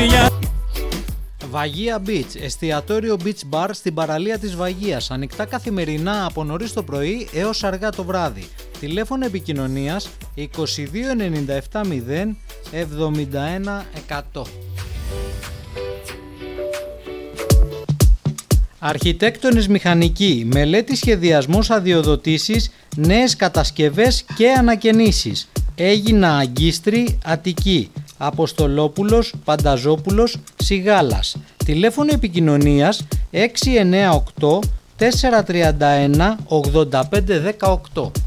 Βαγεία Beach, εστιατόριο Beach Bar στην παραλία της Βαγείας. Ανοιχτά καθημερινά από νωρίς το πρωί έως αργά το βράδυ. Τηλέφωνο επικοινωνίας 22 97 0 71 100. Αρχιτέκτονες μηχανικοί, μελέτη σχεδιασμός αδειοδοτήσεις, νέες κατασκευές και ανακαινήσεις. Έγινα Αγκίστρη, Αττική. Αποστολόπουλος, Πανταζόπουλος, Σιγάλας. Τηλέφωνο επικοινωνίας 698 431 85 18.